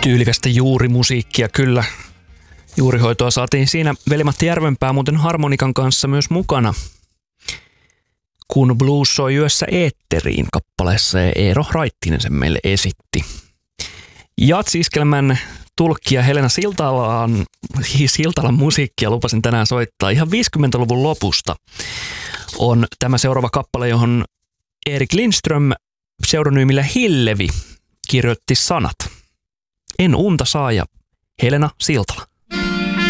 Tyylikästä juurimusiikkia kyllä. Juurihoitoa saatiin siinä Veli-Matti Järvenpää muuten harmonikan kanssa myös mukana, kun blues soi yössä eetteriin kappaleessa ja Eero Raittinen sen meille esitti. Jatsi-iskelmän tulkkia Helena Siltalan musiikkia lupasin tänään soittaa ihan 50-luvun lopusta. On tämä seuraava kappale, johon Erik Lindström pseudonyymillä Hillevi kirjoitti sanat. En unta saa ja Helena Siltala.